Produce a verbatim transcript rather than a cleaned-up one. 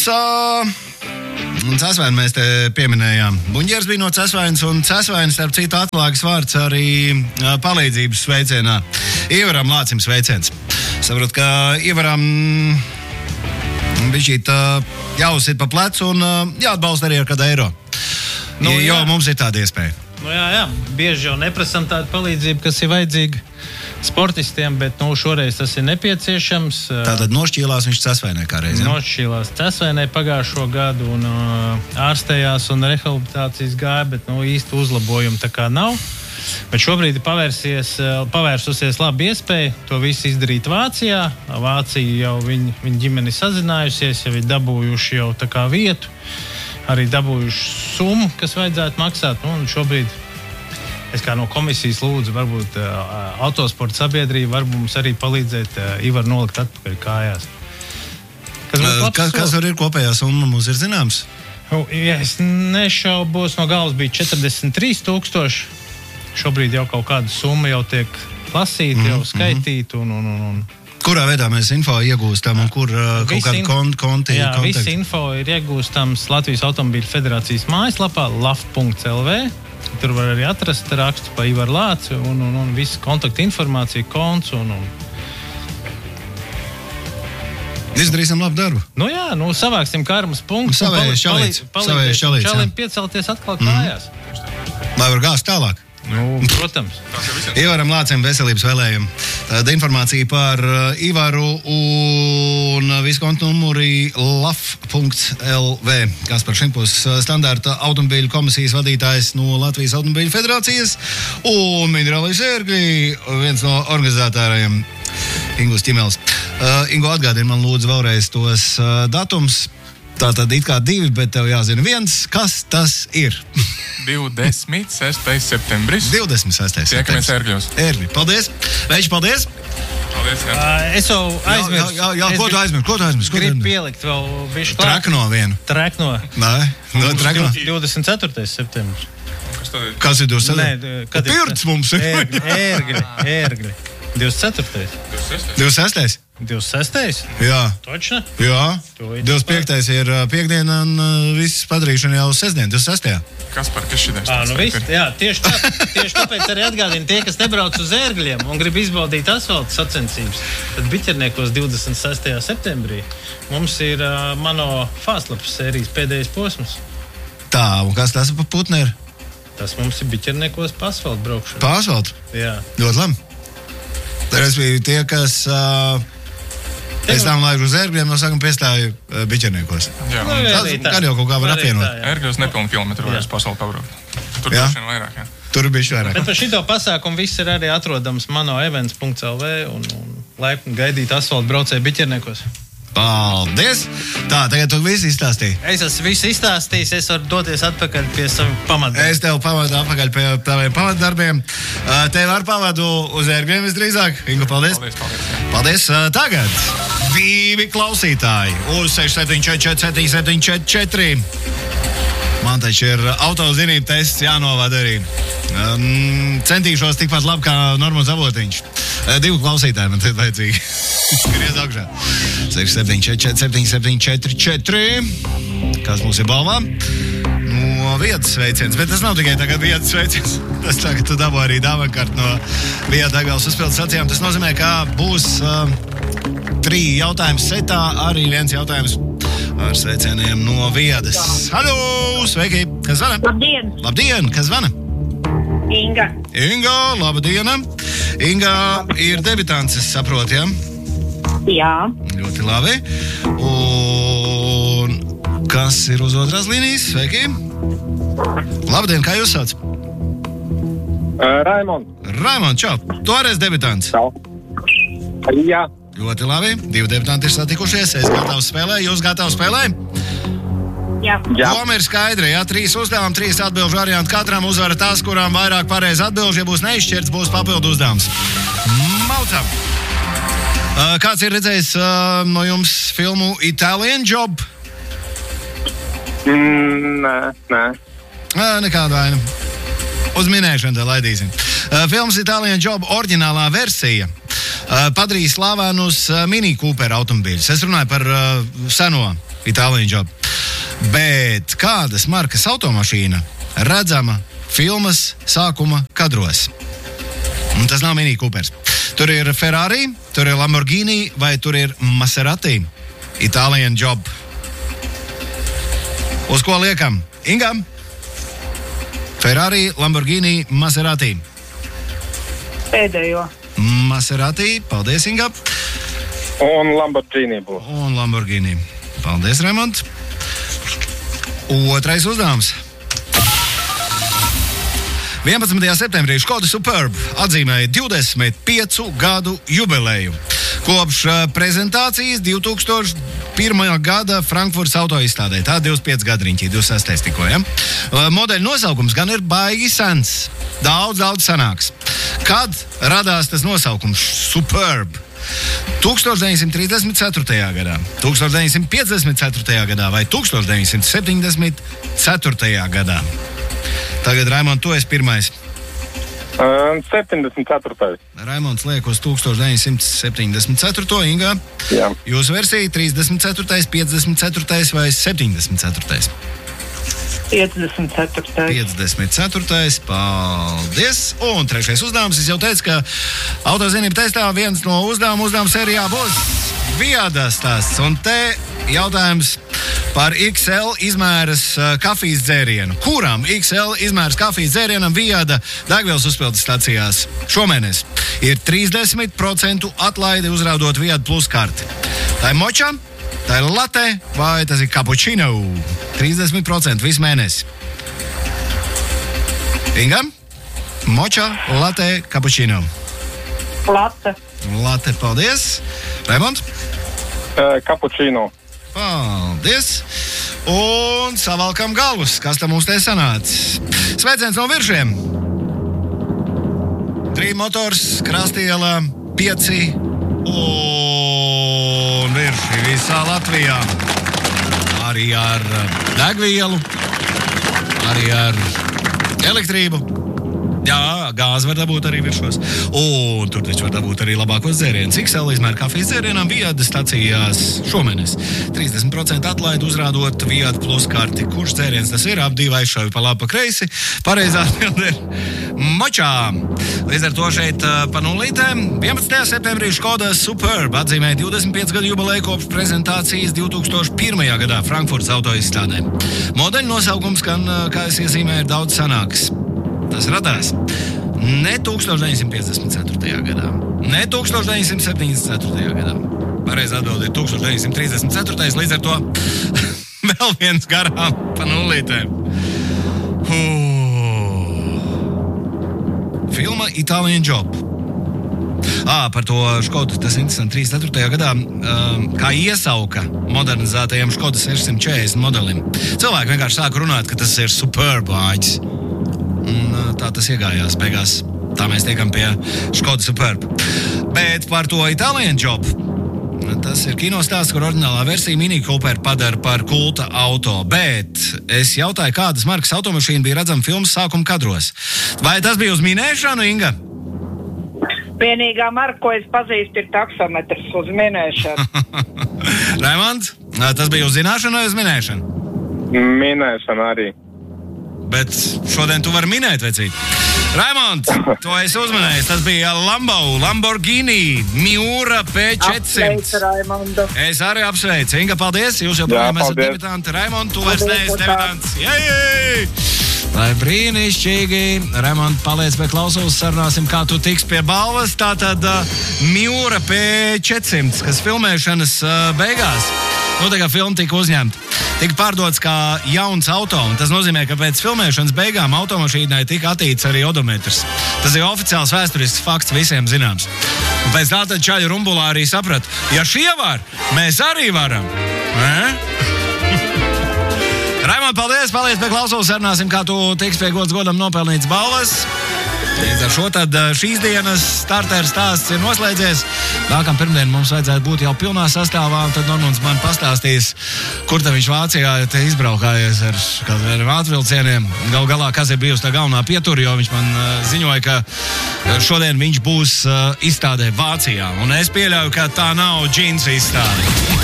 Uh, Cēsvaini mēs te pieminējām. Buņģers bija no Cēsvainas, un Cēsvaini, starp citu, atklāgas vārds arī uh, palīdzības sveicienā. Ivaram Lācim sveiciens. Saprot, ka Ivaram bišķīt uh, jāuzsit pa plecu un uh, jāatbalsta arī ar kādu eiro. Nu, jo jā. Mums ir tāda iespēja. Nu jā, jā. Bieži jau neprasam tādu palīdzību, kas ir vajadzīga sportistiem, bet nu, šoreiz tas ir nepieciešams. Tātad nošķīlās viņš Cēsvainē kā reiz, ja? Nošķīlās Cēsvainē pagājušo gadu un uh, ārstējās un rehabilitācijas gāja, bet nu, īsti uzlabojumu tā kā nav. Bet šobrīd ir pavērsusies labi iespēja to visu izdarīt Vācijā. Vācija jau viņa, viņa ģimeni sazinājusies, jau ir dabūjuši jau tā kā vietu, arī dabūjuši summu, kas vajadzētu maksāt. Nu, un šobrīd es kā no komisijas lūdzu, varbūt uh, autosporta sabiedrība varbūt mums arī palīdzēt uh, Ivaru nolikt atpakaļ kājās. Kas, uh, kas, kas var ir kopējā summa, mums ir zināms? Uh, ja es nešaubos, no galvas bija četrdesmit trīs tūkstoši. Šobrīd jau kaut kāda summa jau tiek lasīta, mm, jau skaitīta. Un, un, un, un. Kurā veidā mēs info iegūstam un kur uh, kaut kādu kont, konti? Jā, kontekstu? Viss info ir iegūstams Latvijas Automobīļu federācijas mājaslapā laf punkts el vē. Tur var arī atrast rakstu pa Ivaru Lāci un, un, un visu kontaktu informāciju, konts un... un. Izdarīsim labu darbu. Nu jā, nu savāksim karmas punktus. Savējais čalīts. Savējais čalīts, čalim piecelties atkal kājās. Mm. Lai var gāzt tālāk. Nu, protams. Ivaram Lācim veselības vēlējumu. Tāda informācija par uh, Ivaru un visu kontu numuri laf punkts el vē. Kaspars Šimpus, standarta automobīļu komisijas vadītājs no Latvijas Automobīļu federācijas un Minerālais ērgļi, viens no organizētājiem Ingūs Ķimels. Uh, Ingo, atgādini man lūdzu vēlreiz tos uh, datums. Tātad it kā divi, bet tev jāzina viens. Kas tas ir? divdesmit sestais septembris. divdesmit sestais Tiekamies ērgļos. Ērgļi. Paldies. Veiči, paldies. Paldies, jā. Uh, es jau aizmirstu. Jā, jā, jā, ko tu aizmirsti? Ko tu aizmirsti? Gribu pielikt vēl bišķi klāt. Trekno vienu. Trekno. Nē, no trekno. divdesmit ceturtais septembris. Kas tad ir? Kas ir divdesmit ceturtais? Nē, kad ir? Pirts mums ir. Ērgļi, ērgļi, ērgļi. divdesmit ceturtais. divdesmit sestais divdesmit sestais Jā. Točna? Jā. divdesmit piektais ir piekdiena un uh, viss padarīšana jau sestdien, divdesmit sestajā Kas par kas šitās? Ā, nu viss, jā, tieši tā. Tieši tāpēc arī atgādina tie, kas nebrauc uz ērgļiem un grib izbaudīt asfalta sacensības. Tad Biķerniekos divdesmit sestajā septembrī mums ir uh, mano Fāslapas sērijas pēdējais posms. Tā, un kas tas pa putni ir? Tas mums ir Biķerniekos pa asfaltu braukšana. Pa asfaltu? Jā. Ļoti labi. Respektīvi tie, kas uh, pēc tam laiž uz ērgļiem, no sākuma piestāja uh, Biķerniekos. Jā, Nu, un jā. Tas gan jau kaut kā var apvienot. tā, jā. ērgļos nepilnu kilometru vairs pasauli pabraukt. Tur Jā. droši vien vairāk, jā. Tur bija vairāk. Bet par šito pasākumu viss ir arī atrodams mano events punkts el vē un, un laipni gaidīt asfaltu braucēju Biķerniekos. Paldies! Tā, tagad tu visu izstāstīji. Es esmu visu izstāstījis, es varu doties atpakaļ pie savu pamatdarbiem. Es tev pavadu atpakaļ pie taviem pamatdarbiem. Uh, tev ar pavadu uz ērgļiem visdrīzāk. Ingo, paldies! Paldies, paldies. Jā. Paldies! Uh, tagad divi klausītāji uz seši septiņi četri septiņi septiņi četri četri. Man taču ir autozinību tests jānovada arī. Um, centīšos tikpat labi kā Normons Avotiņš. Uh, divu klausītāju man te vajadzīgi. Skriez augšā. seši septiņi četri septiņi septiņi četri četri. Kas mums ir balvā? No vietas sveiciens. Bet tas nav tikai tagad vietas sveiciens. Tas tagad tu dabū arī dāvankārt no vietas degvielas uzpildes sacījām. Tas nozīmē, ka būs uh, trīs jautājums setā, arī viens jautājums ar sveicieniem no viedas. Halo! Sveiki! Kas zvana? Labdien! Labdien! Kas zvana? Inga. Inga, labdien! Inga ir debitants, es saprotu, ja? Jā. Ļoti labi. Un kas ir uz otrās līnijas? Sveiki! Labdien, kā jūs sauc? Uh, Raimond. Raimond, čau! Tu arī esi debitants. Čau. Jā. Ļoti labi. Divi debitanti ir satikušies. Es gatavs spēlēt. Jūs gatavs spēlēt? Jā. Jā. Doma ir skaidra. Jā, trīs uzdevumi, trīs atbilžu varianti. Katram uzvara tās, kurām vairāk pareizi atbilžu. Ja būs neizšķirts, būs papildu uzdevums. Maucam! Uh, kāds ir redzējis uh, no jums filmu Italian Job? Mm, nē, nē. Uh, nekāda vaina. Uz minēšanu tā laidīsim. Uh, filmas Italian Job oriģinālā versija uh, padarīja slavenus uh, Mini Cooper automobīļus. Es runāju par uh, seno Italian Job. Bet kādas markas automašīna redzama filmas sākuma kadros? Un tas nav Mini Coopers. Tur ir Ferrari, tur ir Lamborghini vai tur ir Maserati. Italian Job. Uz ko liekam? Inga? Ferrari, Lamborghini, Maserati. Pēdējo. Maserati, paldies, Inga. Un Lamborghini būs. Un Lamborghini. Paldies, Raimond. Otrais uzdevums. vienpadsmitajā septembrī Škoda Superb atzīmēja divdesmit piecu gadu jubileju. Kopš prezentācijas divi tūkstoši pirmā gada Frankfurtas autoizstādē. Tā divdesmit pieci gadi riņķī, divdesmit sestais tikko, ja? Modeļa nosaukums gan ir baigi sens. Daudz, daudz senāks. Kad radās tas nosaukums Superb? tūkstoš deviņsimt trīsdesmit ceturtajā gadā, tūkstoš deviņsimt piecdesmit ceturtajā gadā vai tūkstoš deviņsimt septiņdesmit ceturtajā gadā? Tagad, Raimond, tu esi pirmais. Uh, septiņdesmit ceturtais. Raimonds liek uz tūkstoš deviņsimt septiņdesmit ceturto. Inga, Jā. jūsu versija trīsdesmit ceturtais, piecdesmit ceturtais vai septiņdesmit ceturtais? piecdesmit ceturtais. piecdesmit ceturtais. Paldies! Un trešais uzdevums. Es jau teicu, ka autozinību testā viens no uzdevumu uzdevumu sērijā būs Viada stāsts. Un te jautājums par X L izmēras kafijas dzērienu. Kuram X L izmēras kafijas dzērienam Viada degvielas uzpildes stacijās šomēnes ir trīsdesmit procentu atlaide uzrādot Viada plus karti? Tā ir moča, tā ir latte vai tas ir cappuccino? trīsdesmit procentu visu mēnesi. Inga? Moča, latte, cappuccino. Latte. Latte, paldies. Raimond? Uh, Cappuccino. Paldies. Un savalkam galvas. Kas tam mums te sanāca? Sveiciens no viršiem. Dream Motors, Krastiela, pieci un virši visā Latvijā. Arī ar degvielu, arī ar elektrību. Jā, gāzi var dabūt arī viršos. Un tur taču var dabūt arī labākos dzērienus. X L izmēra kafijas dzērienam Viada stacijās šomēnes. trīsdesmit procentu atlaidi uzrādot Viada plus karti. Kurš dzēriens tas ir? Ap divi aizšauju pa labi pa kreisi. Pareizā atbilde ir močā. Līdz ar to šeit pa nulītēm. vienpadsmitajā septembrī Škoda Superb atzīmēja divdesmit pieci gadu jubileju kopš prezentācijas divi tūkstoši pirmajā gadā Frankfurtas autoizstādē. Modeļa nosaukums, gan, kā es iezīmēju, ir daudz sanāks. Tas radās ne tūkstoš deviņsimt piecdesmit ceturtajā gadā, ne tūkstoš deviņsimt septiņdesmit ceturtajā gadā. Pareizā atbilde ir tūkstoš deviņsimt trīsdesmit ceturtais. Līdz ar to vēl viens garām pa nulītēm. Filma Italian Job. À, par to Škodu, tas interesanti, trīsdesmit ceturtajā gadā um, kā iesauka modernizētajam Škoda sešsimt četrdesmit modelim. Cilvēki vienkārši sāka runāt, ka tas ir Superb āģis. Un tā tas iegājās beigās. Tā mēs tiekam pie Škoda Superb. Bet par to Italian Job. Tas ir kinostāsts, kur oriģinālā versija Mini Cooper padara par kulta auto. Bet es jautāju, kādas markas automašīna bija redzama filmas sākuma kadros. Vai tas bija uz minēšanu, Inga? Vienīgā marka, ko es pazīstu, ir taksometrs uz minēšanu. Raimond, tas bija uz zināšanu vai uz minēšanu? Minēšana arī. Bet šodien tu vari minēt, vecīt. Raimond, to es uzmanēju. Tas bija Lambo, Lamborghini, Miura P četrsimt. Apsveicu, Raimondu. Es arī apsveicu. Inga, paldies. Jūs joprojām esat debitanti. Raimond, tu vairs neesi debitants. Jei! Lai brīnišķīgi. Raimond, paliec pie klausulas, sarunāsim, kā tu tiks pie balvas. Tātad uh, Miura P četrsimt, kas filmēšanas uh, beigās. Nu, tā kā filma tika uzņemta. Tika pārdots kā jauns auto, un tas nozīmē, ka pēc filmēšanas beigām automašīnai tika attīts arī odometrs. Tas ir oficiāls vēsturisks fakts, visiem zināms. Un pēc tā tad čaļu rumbulā arī saprat, ja šie var, mēs arī varam. Raimond, paldies, paliec pie klausulas, sarunāsim, kā tu tiks pie gods godam nopelnīts balvas. Līdz ar šo tad šīs dienas starteru stāsts ir noslēdzies. Nākamā pirmdiena mums vajadzētu būt jau pilnā sastāvā, un tad Normons man pastāstīs, kur tad viņš Vācijā te izbraukājies ar kādiem atvilcieniem. Gal galā, kas ir bijusi tā galvenā pietura, jo viņš man uh, ziņoja, ka šodien viņš būs uh, izstādē Vācijā. Un es pieļauju, ka tā nav džinsu izstāde.